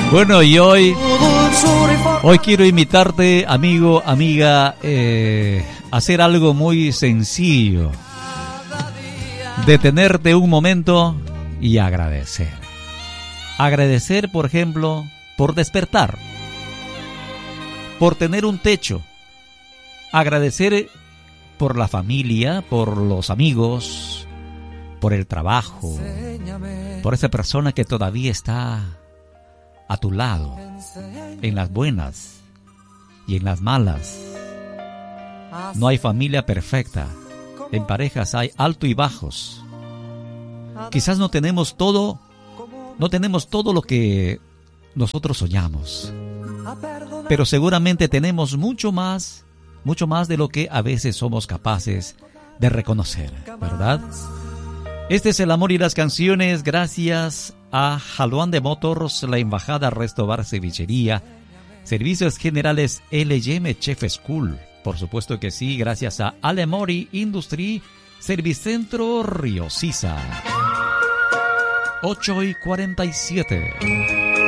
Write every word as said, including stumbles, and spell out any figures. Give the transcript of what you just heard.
Bueno, y hoy, hoy quiero invitarte, amigo, amiga, eh, a hacer algo muy sencillo. Detenerte un momento y agradecer. Agradecer, por ejemplo, por despertar, por tener un techo. Agradecer por la familia, por los amigos, por el trabajo, por esa persona que todavía está a tu lado, en las buenas y en las malas. No hay familia perfecta. En parejas hay alto y bajos. Quizás no tenemos todo, no tenemos todo lo que nosotros soñamos, pero seguramente tenemos mucho más, mucho más de lo que a veces somos capaces de reconocer, ¿verdad? Este es el amor y las canciones gracias a Jaluan de Motors, la Embajada Resto Bar Cevichería, Servicios Generales L y M Chef School, por supuesto que sí, gracias a Alemori Industry, Servicentro Río Sisa. ocho y cuarenta y siete.